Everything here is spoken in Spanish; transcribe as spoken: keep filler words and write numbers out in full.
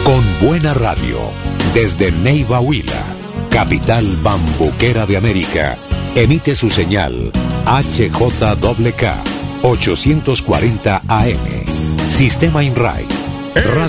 Con buena radio, desde Neiva Huila, capital bambuquera de América, emite su señal H J K K ochocientos cuarenta A M. Sistema INRAI.